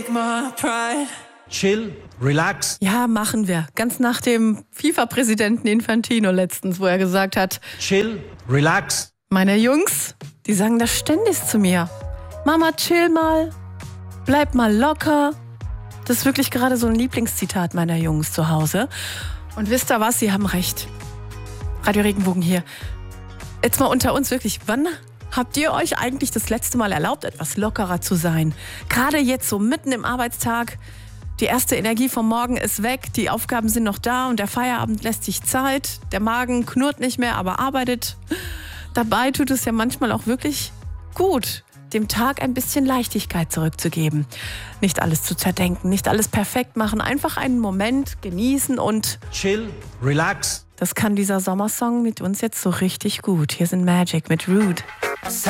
Chill, relax. Ja, machen wir. Ganz nach dem FIFA-Präsidenten Infantino letztens, wo er gesagt hat, Chill, relax. meine Jungs, die sagen das ständig zu mir. Mama, chill mal, bleib mal locker. Das ist wirklich gerade so ein Lieblingszitat meiner Jungs zu Hause. Und wisst ihr was, sie haben recht. Radio Regenbogen hier. Jetzt mal unter uns wirklich, wann habt ihr euch eigentlich das letzte Mal erlaubt, etwas lockerer zu sein? Gerade jetzt so mitten im Arbeitstag, die erste Energie vom Morgen ist weg, die Aufgaben sind noch da und der Feierabend lässt sich Zeit. Der Magen knurrt nicht mehr, aber arbeitet. Dabei tut es ja manchmal auch wirklich gut, dem Tag ein bisschen Leichtigkeit zurückzugeben. Nicht alles zu zerdenken, nicht alles perfekt machen, einfach einen Moment genießen und Chill, relax. das kann dieser Sommersong mit uns jetzt so richtig gut. Hier sind Magic mit Rude.